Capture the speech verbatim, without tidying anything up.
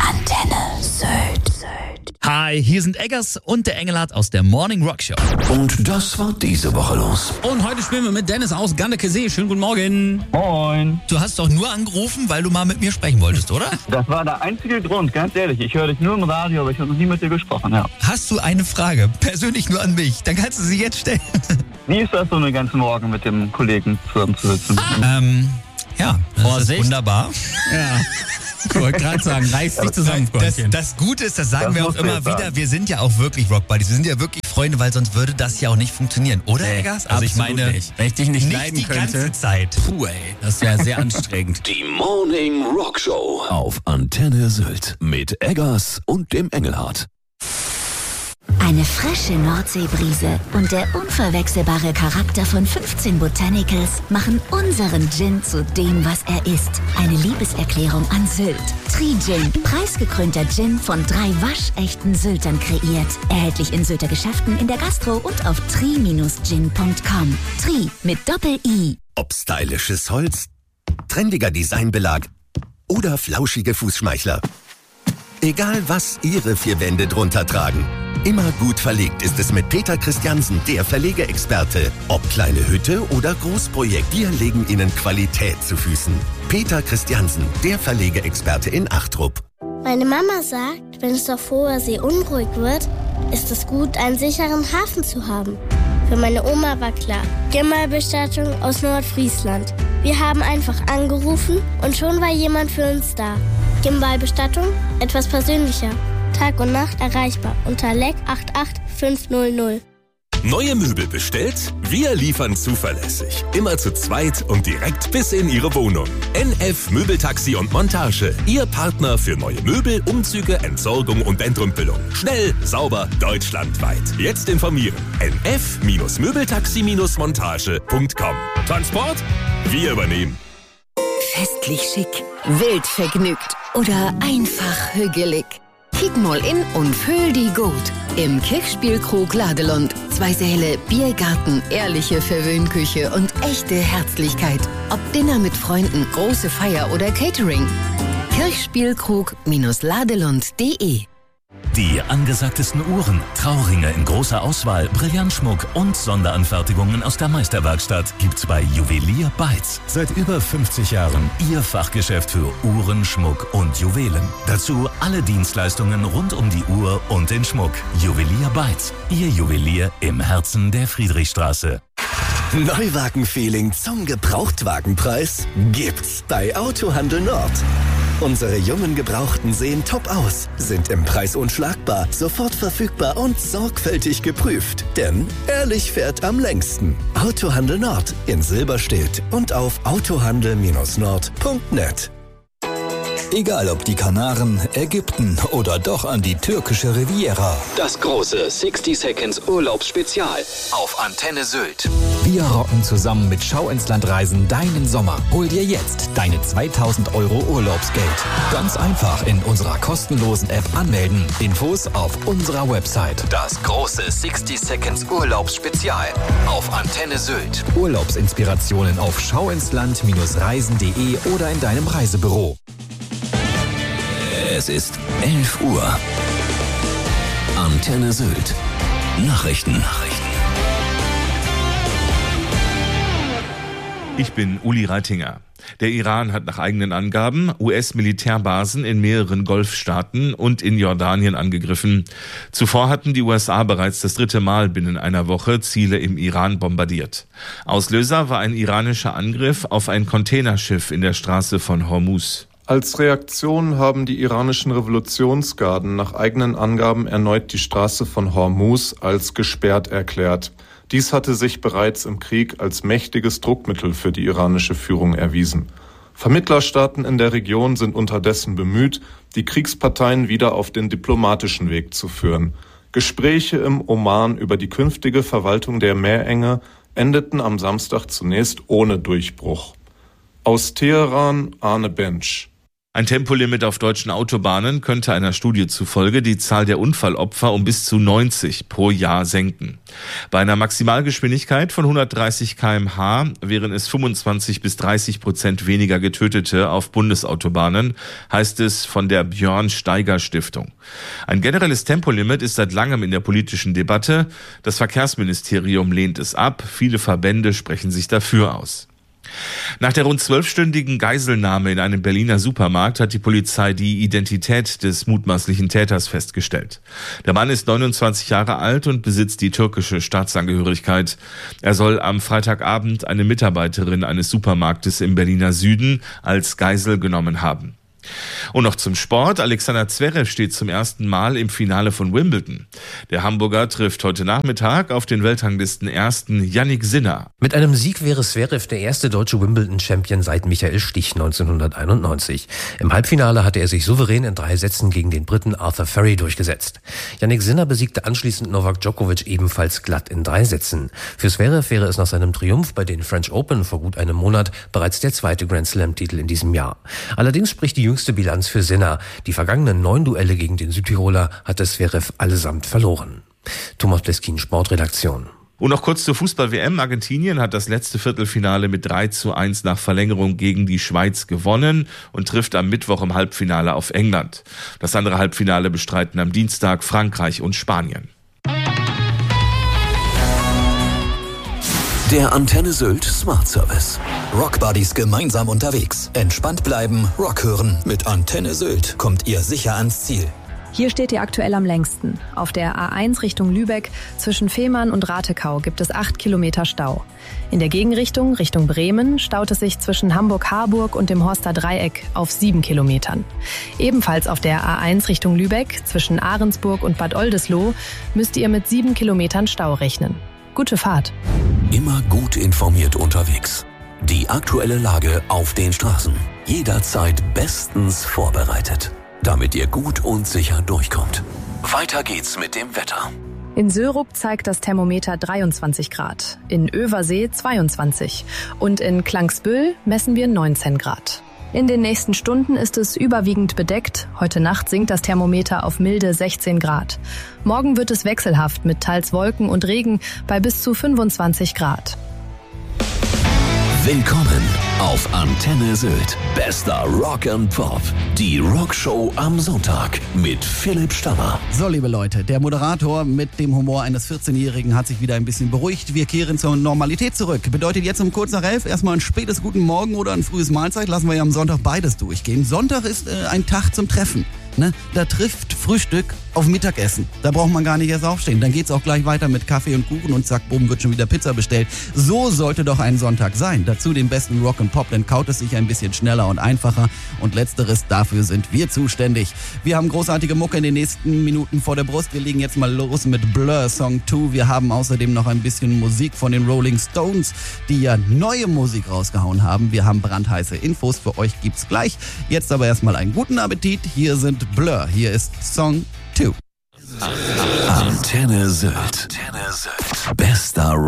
Antenne Sylt. Hi, hier sind Eggers und der Engelhardt aus der Morning Rock Show. Und das war diese Woche los. Und heute spielen wir mit Dennis aus Gannekesee. Schönen guten Morgen. Moin. Du hast doch nur angerufen, weil du mal mit mir sprechen wolltest, oder? Das war der einzige Grund, ganz ehrlich. Ich höre dich nur im Radio, aber ich habe noch nie mit dir gesprochen, ja. Hast du eine Frage, persönlich nur an mich, dann kannst du sie jetzt stellen. Wie ist das so einen ganzen Morgen mit dem Kollegen zusammenzusitzen? ähm, ja, das Vorsicht. ist wunderbar. Ja. Ich wollte gerade sagen, reiß dich zusammen, Das, Freundchen. das Gute ist, das sagen Das wir auch muss immer ich wieder, sagen. wir sind ja auch wirklich Rock Buddies, wir sind ja wirklich Freunde, weil sonst würde das ja auch nicht funktionieren, oder Nee, Eggers? Also ich absolut meine, nicht. Wenn ich dich nicht, nicht leiden die könnte. ganze Zeit. Puh, ey, das wäre sehr anstrengend. Die Morning Rock Show auf Antenne Sylt mit Eggers und dem Engelhardt. Eine frische Nordseebrise und der unverwechselbare Charakter von fünfzehn Botanicals machen unseren Gin zu dem, was er ist. Eine Liebeserklärung an Sylt. Tri-Gin, preisgekrönter Gin von drei waschechten Syltern kreiert. Erhältlich in Sylter Geschäften, in der Gastro und auf tri Bindestrich gin punkt com. Tri mit Doppel-I. Ob stylisches Holz, trendiger Designbelag oder flauschige Fußschmeichler. Egal, was Ihre vier Wände drunter tragen. Immer gut verlegt ist es mit Peter Christiansen, der Verlegeexperte. Ob kleine Hütte oder Großprojekt, wir legen Ihnen Qualität zu Füßen. Peter Christiansen, der Verlegeexperte in Achtrup. Meine Mama sagt, wenn es auf hoher See unruhig wird, ist es gut, einen sicheren Hafen zu haben. Für meine Oma war klar, Gimbalbestattung aus Nordfriesland. Wir haben einfach angerufen und schon war jemand für uns da. Gimbalbestattung, etwas persönlicher. Tag und Nacht erreichbar unter Leck acht acht fünf null null. Neue Möbel bestellt? Wir liefern zuverlässig. Immer zu zweit und direkt bis in Ihre Wohnung. N F Möbeltaxi und Montage. Ihr Partner für neue Möbel, Umzüge, Entsorgung und Entrümpelung. Schnell, sauber, deutschlandweit. Jetzt informieren. n f Möbeltaxi Montage punkt com. Transport? Wir übernehmen. Festlich schick, wild vergnügt oder einfach hügelig. Kick mal in und fühl die gut. Im Kirchspielkrug Ladelund. Zwei Säle, Biergarten, ehrliche Verwöhnküche und echte Herzlichkeit. Ob Dinner mit Freunden, große Feier oder Catering. Kirchspielkrug Ladelund punkt de. Die angesagtesten Uhren, Trauringe in großer Auswahl, Brillantschmuck und Sonderanfertigungen aus der Meisterwerkstatt gibt's bei Juwelier Beitz. Seit über fünfzig Jahren Ihr Fachgeschäft für Uhren, Schmuck und Juwelen. Dazu alle Dienstleistungen rund um die Uhr und den Schmuck. Juwelier Beitz, Ihr Juwelier im Herzen der Friedrichstraße. Neuwagen-Feeling zum Gebrauchtwagenpreis gibt's bei Autohandel Nord. Unsere jungen Gebrauchten sehen top aus, sind im Preis unschlagbar, sofort verfügbar und sorgfältig geprüft. Denn ehrlich fährt am längsten. Autohandel Nord in Silberstedt und auf autohandel Nord punkt net. Egal ob die Kanaren, Ägypten oder doch an die türkische Riviera. Das große sixty Seconds Urlaubsspezial auf Antenne Sylt. Wir rocken zusammen mit Schau ins Land Reisen deinen Sommer. Hol dir jetzt deine zweitausend Euro Urlaubsgeld. Ganz einfach in unserer kostenlosen App anmelden. Infos auf unserer Website. Das große sixty Seconds Urlaubsspezial auf Antenne Sylt. Urlaubsinspirationen auf schauinsland Reisen punkt de oder in deinem Reisebüro. Es ist elf Uhr. Antenne Sylt. Nachrichten. Nachrichten. Ich bin Uli Reitinger. Der Iran hat nach eigenen Angaben U S-Militärbasen in mehreren Golfstaaten und in Jordanien angegriffen. Zuvor hatten die U S A bereits das dritte Mal binnen einer Woche Ziele im Iran bombardiert. Auslöser war ein iranischer Angriff auf ein Containerschiff in der Straße von Hormuz. Als Reaktion haben die iranischen Revolutionsgarden nach eigenen Angaben erneut die Straße von Hormuz als gesperrt erklärt. Dies hatte sich bereits im Krieg als mächtiges Druckmittel für die iranische Führung erwiesen. Vermittlerstaaten in der Region sind unterdessen bemüht, die Kriegsparteien wieder auf den diplomatischen Weg zu führen. Gespräche im Oman über die künftige Verwaltung der Meerenge endeten am Samstag zunächst ohne Durchbruch. Aus Teheran Arne Bensch. Ein Tempolimit auf deutschen Autobahnen könnte einer Studie zufolge die Zahl der Unfallopfer um bis zu neunzig pro Jahr senken. Bei einer Maximalgeschwindigkeit von hundertdreißig Kilometer pro Stunde wären es fünfundzwanzig bis dreißig Prozent weniger Getötete auf Bundesautobahnen, heißt es von der Björn Steiger Stiftung. Ein generelles Tempolimit ist seit langem in der politischen Debatte. Das Verkehrsministerium lehnt es ab. Viele Verbände sprechen sich dafür aus. Nach der rund zwölfstündigen Geiselnahme in einem Berliner Supermarkt hat die Polizei die Identität des mutmaßlichen Täters festgestellt. Der Mann ist neunundzwanzig Jahre alt und besitzt die türkische Staatsangehörigkeit. Er soll am Freitagabend eine Mitarbeiterin eines Supermarktes im Berliner Süden als Geisel genommen haben. Und noch zum Sport. Alexander Zverev steht zum ersten Mal im Finale von Wimbledon. Der Hamburger trifft heute Nachmittag auf den Weltranglisten ersten Jannik Sinner. Mit einem Sieg wäre Zverev der erste deutsche Wimbledon-Champion seit Michael Stich neunzehnhunderteinundneunzig. Im Halbfinale hatte er sich souverän in drei Sätzen gegen den Briten Arthur Ferry durchgesetzt. Jannik Sinner besiegte anschließend Novak Djokovic ebenfalls glatt in drei Sätzen. Für Zverev wäre es nach seinem Triumph bei den French Open vor gut einem Monat bereits der zweite Grand Slam-Titel in diesem Jahr. Allerdings spricht die jüngste Bilanz für Sinner. Die vergangenen neun Duelle gegen den Südtiroler hatte Zverev allesamt verloren. Thomas Bleskin, Sportredaktion. Und noch kurz zur Fußball-W M. Argentinien hat das letzte Viertelfinale mit drei zu eins nach Verlängerung gegen die Schweiz gewonnen und trifft am Mittwoch im Halbfinale auf England. Das andere Halbfinale bestreiten am Dienstag Frankreich und Spanien. Der Antenne Sylt Smart Service. Rockbuddies gemeinsam unterwegs. Entspannt bleiben, Rock hören. Mit Antenne Sylt kommt ihr sicher ans Ziel. Hier steht ihr aktuell am längsten. Auf der A eins Richtung Lübeck zwischen Fehmarn und Ratekau gibt es acht Kilometer Stau. In der Gegenrichtung, Richtung Bremen, staut es sich zwischen Hamburg-Harburg und dem Horster Dreieck auf sieben Kilometern. Ebenfalls auf der A eins Richtung Lübeck zwischen Ahrensburg und Bad Oldesloe müsst ihr mit sieben Kilometern Stau rechnen. Gute Fahrt. Immer gut informiert unterwegs. Die aktuelle Lage auf den Straßen. Jederzeit bestens vorbereitet, damit ihr gut und sicher durchkommt. Weiter geht's mit dem Wetter. In Sörup zeigt das Thermometer dreiundzwanzig Grad, in Översee zweiundzwanzig und in Klangsbüll messen wir neunzehn Grad. In den nächsten Stunden ist es überwiegend bedeckt. Heute Nacht sinkt das Thermometer auf milde sechzehn Grad. Morgen wird es wechselhaft mit teils Wolken und Regen bei bis zu fünfundzwanzig Grad. Willkommen auf Antenne Sylt. Bester Rock and Pop. Die Rockshow am Sonntag mit Philipp Stammer. So, liebe Leute, der Moderator mit dem Humor eines vierzehnjährigen hat sich wieder ein bisschen beruhigt. Wir kehren zur Normalität zurück. Bedeutet jetzt um kurz nach elf erstmal ein spätes Guten Morgen oder ein frühes Mahlzeit. Lassen wir ja am Sonntag beides durchgehen. Sonntag ist äh, ein Tag zum Treffen. Ne? Da trifft Frühstück auf Mittagessen. Da braucht man gar nicht erst aufstehen. Dann geht's auch gleich weiter mit Kaffee und Kuchen und zack, bumm, wird schon wieder Pizza bestellt. So sollte doch ein Sonntag sein. Dazu den besten Rock and Pop, dann kaut es sich ein bisschen schneller und einfacher. Und letzteres, dafür sind wir zuständig. Wir haben großartige Mucke in den nächsten Minuten vor der Brust. Wir legen jetzt mal los mit Blur Song zwei. Wir haben außerdem noch ein bisschen Musik von den Rolling Stones, die ja neue Musik rausgehauen haben. Wir haben brandheiße Infos für euch, gibt's gleich. Jetzt aber erstmal einen guten Appetit. Hier sind Blur. Hier ist Song zwei. Antenne Sylt. Antenne Sylt. Bester Rock.